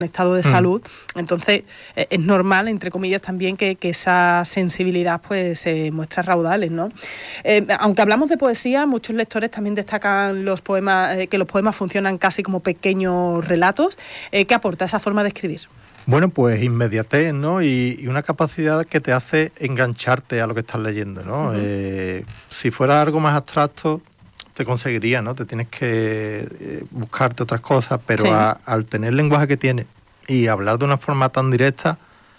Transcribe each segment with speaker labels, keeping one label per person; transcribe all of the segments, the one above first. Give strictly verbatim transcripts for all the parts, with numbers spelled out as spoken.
Speaker 1: estado de salud, mm. entonces eh, es normal, entre comillas, también que, que esa sensibilidad pues se eh, muestra raudales, ¿no? Eh, aunque hablamos de poesía, muchos lectores también destacan los poemas, eh, que los poemas funcionan casi como pequeños relatos. Eh, ¿Qué aporta esa forma de escribir?
Speaker 2: Bueno, pues inmediatez, ¿no? Y, y una capacidad que te hace engancharte a lo que estás leyendo, ¿no? Uh-huh. Eh, si fuera algo más abstracto, te conseguiría, ¿no? Te tienes que eh, buscarte otras cosas, pero sí. a, al tener el lenguaje que tiene y hablar de una forma tan directa,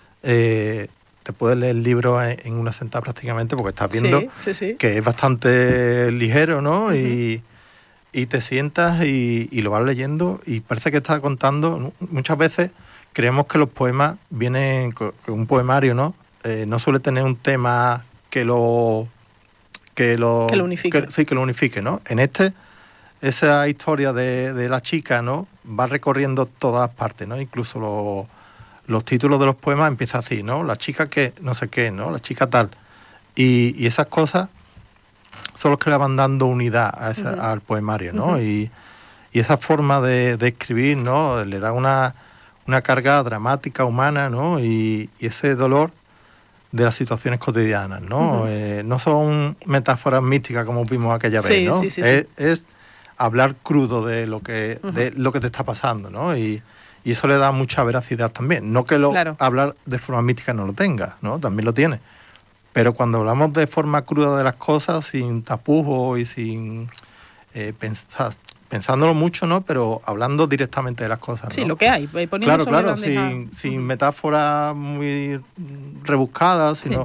Speaker 2: eh, te puedes leer el libro en, en una sentada prácticamente, porque estás viendo
Speaker 1: sí, sí, sí.
Speaker 2: que es bastante ligero, ¿no? Uh-huh. Y, y te sientas y, y lo vas leyendo y parece que estás contando. Muchas veces creemos que los poemas vienen con un poemario, ¿no? Eh, no suele tener un tema que lo... Que lo,
Speaker 1: que lo unifique.
Speaker 2: Que, sí, que lo unifique, ¿no? En este, esa historia de, de la chica, ¿no? Va recorriendo todas las partes, ¿no? Incluso lo, los títulos de los poemas empiezan así, ¿no? La chica que no sé qué, ¿no? La chica tal. Y, y esas cosas son los que le van dando unidad a esa, uh-huh. al poemario, ¿no? Uh-huh. Y, y esa forma de, de escribir, ¿no? Le da una, una carga dramática, humana, ¿no? Y, y ese dolor de las situaciones cotidianas, ¿no? Uh-huh. Eh, no son metáforas místicas como vimos aquella
Speaker 1: sí,
Speaker 2: vez, ¿no?
Speaker 1: Sí, sí,
Speaker 2: es,
Speaker 1: sí.
Speaker 2: es hablar crudo de lo que uh-huh. de lo que te está pasando, ¿no? Y, y eso le da mucha veracidad también. No que lo
Speaker 1: claro.
Speaker 2: hablar de forma mística no lo tenga, ¿no? También lo tiene. Pero cuando hablamos de forma cruda de las cosas, sin tapujos y sin eh, pensar, pensándolo mucho, ¿no? Pero hablando directamente de las cosas, ¿no?
Speaker 1: Sí, lo que hay, poniendo
Speaker 2: claro,
Speaker 1: sobre
Speaker 2: claro,
Speaker 1: bandeja.
Speaker 2: sin, sin uh-huh. metáforas muy rebuscadas, sino
Speaker 1: sí.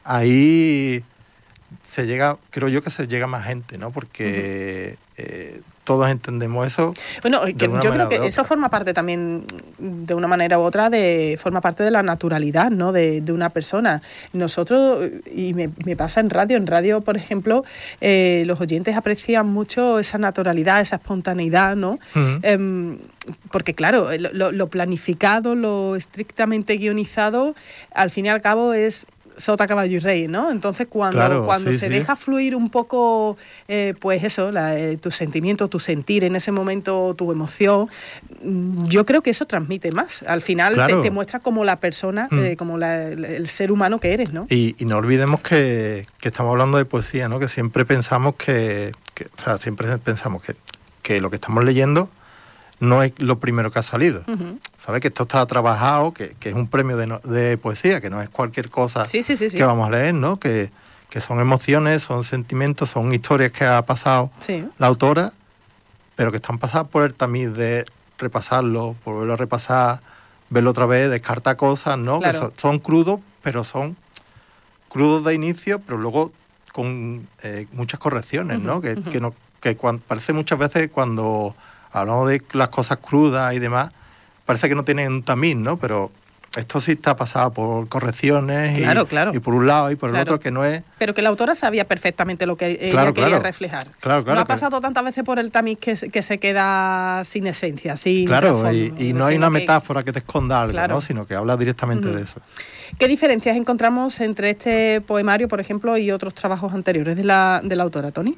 Speaker 2: ahí se llega, creo yo que se llega más gente, ¿no? Porque uh-huh. eh, todos entendemos eso.
Speaker 1: Bueno, que yo creo que eso forma parte también, de una manera u otra, de forma parte de la naturalidad, ¿no? De, de una persona. Nosotros, y me, me pasa en radio, en radio, por ejemplo, eh, los oyentes aprecian mucho esa naturalidad, esa espontaneidad, ¿no? Uh-huh. Eh, porque claro, lo, lo planificado, lo estrictamente guionizado, al fin y al cabo es sota, caballo y rey, ¿no? Entonces, cuando,
Speaker 2: claro,
Speaker 1: cuando
Speaker 2: sí,
Speaker 1: se
Speaker 2: sí.
Speaker 1: deja fluir un poco, eh, pues eso, la, eh, tu sentimiento, tu sentir en ese momento, tu emoción, yo creo que eso transmite más. Al final
Speaker 2: claro.
Speaker 1: te, te muestra como la persona, mm. eh, como la, el ser humano que eres, ¿no?
Speaker 2: Y, y no olvidemos que, que estamos hablando de poesía, ¿no? Que siempre pensamos que, que o sea, siempre pensamos que, que lo que estamos leyendo no es lo primero que ha salido. Uh-huh. ¿Sabes? Que esto está trabajado, que, que es un premio de, no, de poesía, que no es cualquier cosa
Speaker 1: sí, sí, sí, sí.
Speaker 2: que vamos a leer, ¿no? Que, que son emociones, son sentimientos, son historias que ha pasado
Speaker 1: sí.
Speaker 2: la autora, pero que están pasadas por el tamiz de repasarlo, volverlo a repasar, verlo otra vez, descartar cosas, ¿no?
Speaker 1: Claro.
Speaker 2: Que son, son crudos, pero son crudos de inicio, pero luego con eh, muchas correcciones, uh-huh, ¿no? Que, uh-huh. que, no, que cuando, parece muchas veces cuando hablamos de las cosas crudas y demás, parece que no tienen un tamiz, ¿no? Pero esto sí está pasado por correcciones
Speaker 1: claro,
Speaker 2: y,
Speaker 1: claro.
Speaker 2: y por un lado y por
Speaker 1: claro.
Speaker 2: el otro, que no es...
Speaker 1: Pero que la autora sabía perfectamente lo que ella
Speaker 2: claro,
Speaker 1: quería
Speaker 2: claro.
Speaker 1: reflejar.
Speaker 2: Claro, claro,
Speaker 1: no ha
Speaker 2: que...
Speaker 1: pasado tantas veces por el tamiz que, que se queda sin esencia, sin
Speaker 2: Claro,
Speaker 1: trasfondo,
Speaker 2: y, y no hay una
Speaker 1: que...
Speaker 2: metáfora que te esconda algo,
Speaker 1: claro.
Speaker 2: ¿no? Sino que habla directamente uh-huh. de eso.
Speaker 1: ¿Qué diferencias encontramos entre este poemario, por ejemplo, y otros trabajos anteriores de la, de la autora, Toni?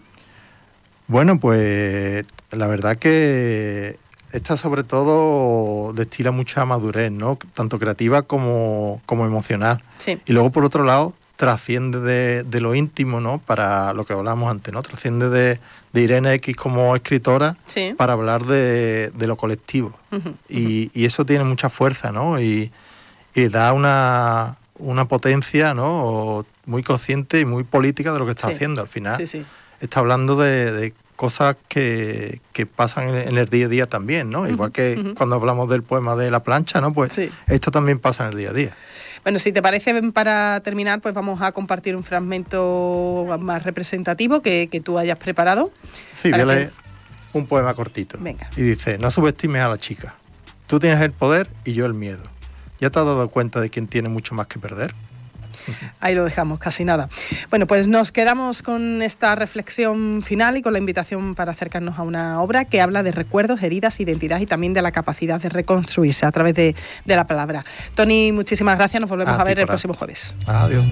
Speaker 2: Bueno, pues la verdad que esta sobre todo destila mucha madurez, ¿no? Tanto creativa como, como emocional.
Speaker 1: Sí.
Speaker 2: Y luego, por otro lado, trasciende de, de lo íntimo, ¿no? Para lo que hablábamos antes, ¿no? Trasciende de, de Irene X como escritora
Speaker 1: sí.
Speaker 2: para hablar de, de lo colectivo.
Speaker 1: Uh-huh,
Speaker 2: y,
Speaker 1: uh-huh.
Speaker 2: y eso tiene mucha fuerza, ¿no? Y, y da una, una potencia, ¿no? Muy consciente y muy política de lo que está
Speaker 1: sí.
Speaker 2: haciendo. Al final
Speaker 1: sí, sí.
Speaker 2: está hablando de... de cosas que, que pasan en, en el día a día también, ¿no? Uh-huh, igual que uh-huh. cuando hablamos del poema de La plancha, ¿no? Pues
Speaker 1: sí.
Speaker 2: esto también pasa en el día a día.
Speaker 1: Bueno, si te parece, para terminar, pues vamos a compartir un fragmento más representativo que, que tú hayas preparado.
Speaker 2: Sí, voy a leer que... un poema cortito.
Speaker 1: Venga.
Speaker 2: Y dice: no subestimes a la chica. Tú tienes el poder y yo el miedo. ¿Ya te has dado cuenta de quién tiene mucho más que perder?
Speaker 1: Ahí lo dejamos, casi nada. Bueno, pues nos quedamos con esta reflexión final y con la invitación para acercarnos a una obra que habla de recuerdos, heridas, identidad y también de la capacidad de reconstruirse a través de, de la palabra. Toni, muchísimas gracias. Nos volvemos a, a ver el próximo jueves.
Speaker 2: Adiós.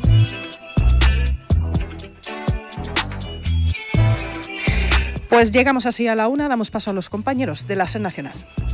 Speaker 1: Pues llegamos así a la una, damos paso a los compañeros de la SER Nacional.